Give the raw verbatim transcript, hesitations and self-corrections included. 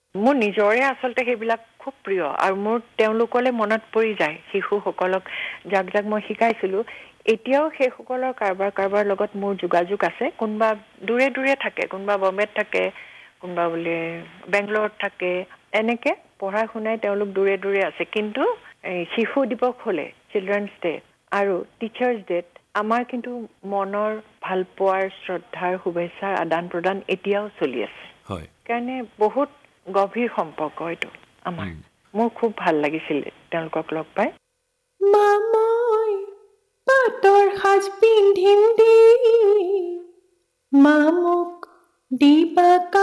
মোৰ নিজৰে আচলতে সেইবিলাক খুব প্ৰিয় আৰু মোৰ তেওঁলোকলে মনত পৰি যায় শিশুসকলক যাক যাক মই শিকাইছিলো এতিয়াও সেইসকলৰ কাৰবাৰ কাৰবাৰ লগত মোৰ যোগাযোগ আছে কোনবা দূৰে দূৰে থাকে কোনবা বম্বেত থাকে কোনবা বলে বেংগলৰত থাকে এনেকে পঢ়া শুনাই তেওঁলোক দূৰে দূৰে আছে কিন্তু শিশু দিৱস হলে চিলড্ৰেনছ ডে আৰু টিচাৰ্ছ ডে আমাৰ কিন্তু মনৰ ভালপোৱাৰ শ্ৰদ্ধাৰ শুভেচ্ছাৰ আদান প্ৰদান এতিয়াও চলি আছে হয় কাৰণে বহুত গভীৰ সম্পৰ্ক এইটো আমাৰ মোৰ খুব ভাল লাগিছিল তেওঁলোকক লগ পাই মামই পাতৰ সাজ পিন্ধিম দি মামুক দিবা